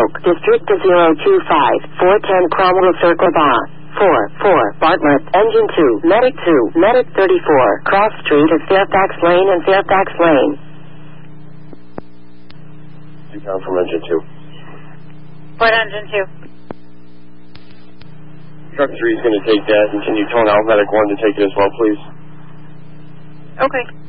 Oak, District 025, 410 Cromwell Circle, Bar. 4, Bartlett, Engine 2, Medic 2, Medic 34, Cross Street at Fairfax Lane and Fairfax Lane. Down from Engine 2. What Engine 2? Truck 3 is going to take that, and can you tone out Medic 1 to take it as well, please? Okay.